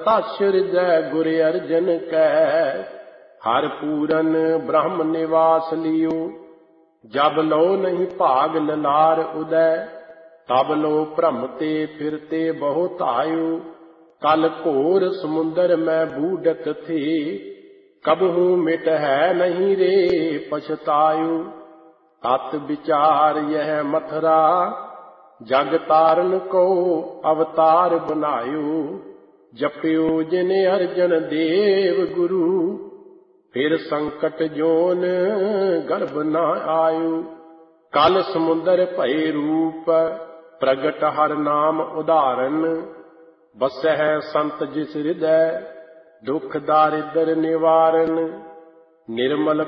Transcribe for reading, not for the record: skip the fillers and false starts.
तस् हृदय गुर अर्जन कै। हर पूरन ब्रह्म निवास लियो, जब लो नहीं भाग ललार उदय। तब लो भ्रमते फिरते बहुत आयु, कल घोर समुंदर में बूडत थे। कबहू मिट है नहीं रे पछतायु, तत् विचार यह मथुरा। जग तारन को अवतार बनायो, जपियो जिन अर्जन देव गुरु। फिर संकट जोन गर्भ न आयु, कल समुंदर भय रूप। प्रगट हर नाम उदाहरण, बसै संत जिस हृदय। दुख दारिद्र निवारण, निर्मल